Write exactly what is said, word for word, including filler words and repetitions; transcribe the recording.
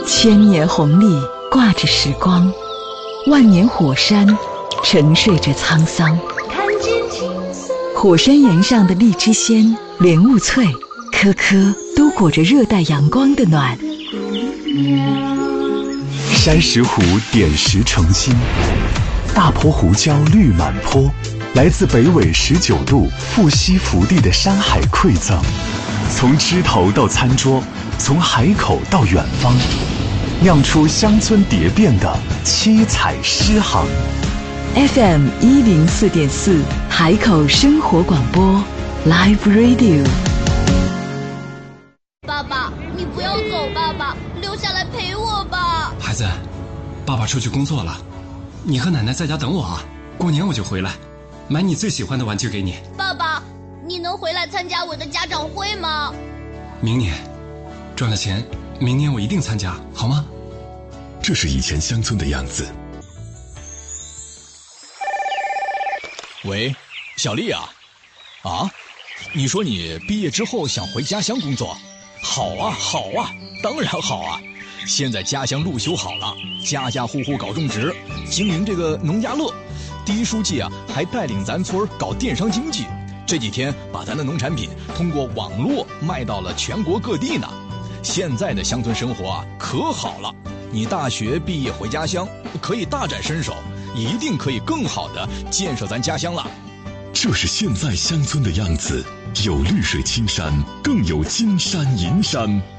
千年红历挂着时光，万年火山沉睡着沧桑。看见火山岩上的荔枝鲜、莲雾脆，颗颗都裹着热带阳光的暖。 山石湖点石成金，大坡胡椒绿满坡，来自北纬十九度富硒福地的山海馈赠，从枝头到餐桌，从海口到远方，酿出乡村蝶变的七彩诗行。 F M 一零四点四海口生活广播 Live Radio。 爸爸，你不要走，爸爸，留下来陪我吧。 孩子，爸爸出去工作了，你和奶奶在家等我啊，过年我就回来，买你最喜欢的玩具给你。 爸爸，你能回来参加我的家长会吗？ 明年赚了钱，明年我一定参加，好吗？ 这是以前乡村的样子。 喂，小丽啊，啊，你说你毕业之后想回家乡工作？好啊，好啊，当然好啊！现在家乡路修好了，家家户户搞种植，经营这个农家乐。第一书记啊，还带领咱村搞电商经济，这几天把咱的农产品通过网络卖到了全国各地呢。现在的乡村生活啊，可好了！你大学毕业回家乡，可以大展身手，一定可以更好的建设咱家乡了。 这是现在乡村的样子，有绿水青山，更有金山银山。